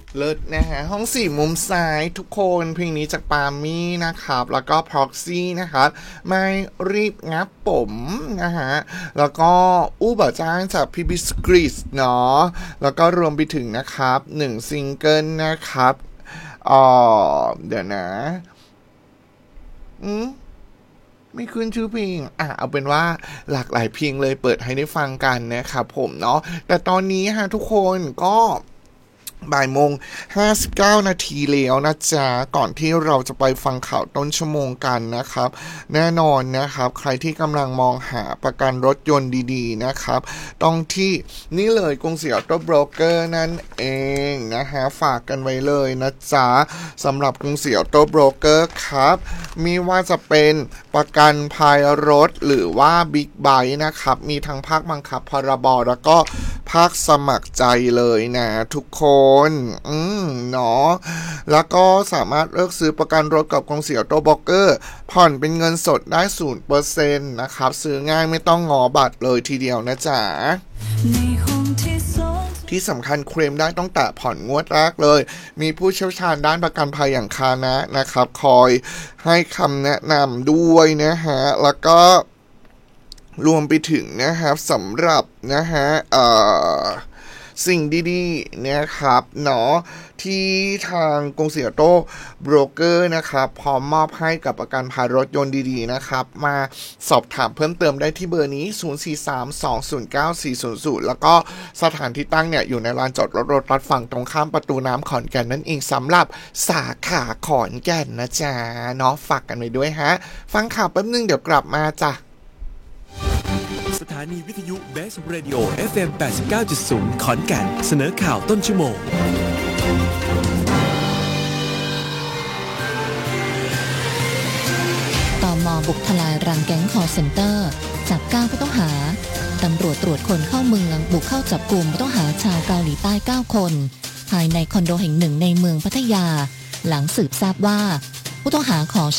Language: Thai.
เลิศนะฮะห้องสี่มุมซ้ายทุกคนเพลงนี้จากปามี่นะครับแล้วก็ Proxy นะครับไม่รีบงับผมนะฮะแล้วก็อู้บ่อจ้างจากพี่บิสกริสเนาะแล้วก็รวมไปถึงนะครับ1ซิงเกิลนะครับอ๋อเดี๋ยวนะอืมไม่ขึ้นชื่อเพลงเอาเป็นว่าหลากหลายเพลงเลยเปิดให้ได้ฟังกันนะครับผมเนาะแต่ตอนนี้ฮะทุกคนก็บ่ายโมง59 นาทีแล้วนะจ๊ะก่อนที่เราจะไปฟังข่าวต้นชั่วโมงกันนะครับแน่นอนนะครับใครที่กำลังมองหาประกันรถยนต์ดีๆนะครับต้องที่นี่เลยกรุงศรีออโต้โบรกเกอร์นั่นเองนะฮะฝากกันไว้เลยนะจ๊ะสำหรับกรุงศรีออโต้โบรกเกอร์ครับมีว่าจะเป็นประกันภัยรถหรือว่าบิ๊กไบค์นะครับมีทั้งภาคบังคับพรบแล้วก็ภาคสมัครใจเลยนะทุกคนเนาะแล้วก็สามารถเลือกซื้อประกันรถกับกรุงศรีออโต้โบรกเกอร์ผ่อนเป็นเงินสดได้ 0% นะครับซื้อง่ายไม่ต้องงอบัตรเลยทีเดียวนะจ๊ะที่สำคัญเคลมได้ตั้งแต่ผ่อนงวดแรกเลยมีผู้เชี่ยวชาญด้านประกันภัยอย่างคานะนะครับคอยให้คำแนะนำด้วยนะฮะแล้วก็รวมไปถึงนะครับสำหรับนะฮะสิ่งดีๆนะครับเนาะที่ทางกรุงศรีออโต้โบรกเกอร์นะครับพร้อมมอบให้กับประกันภัยรถยนต์ดีๆนะครับมาสอบถามเพิ่มเติมได้ที่เบอร์นี้0432094400แล้วก็สถานที่ตั้งเนี่ยอยู่ในลานจอดรถรถบัสฝั่งตรงข้ามประตูน้ำขอนแก่นนั่นเองสำหรับสาขาขอนแก่นนะจ๊ะเนาะฝากกันไว้ด้วยฮะฟังข่าวแป๊บนึงเดี๋ยวกลับมาจ้ะสถานีวิทยุ Best Radio FM 89.0 ขอนแก่นเสนอข่าวต้นชั่วโมงตม.บุกทลายรังแก๊งคอลเซ็นเตอร์จับ9ผู้ต้องหาตำรวจตรวจคนเข้าเมืองบุกเข้าจับกุมผู้ต้องหาชาวเกาหลีใต้9คนภายในคอนโดแห่งหนึ่งในเมืองพัทยาหลังสืบทราบว่าผู้ต้องหาขอ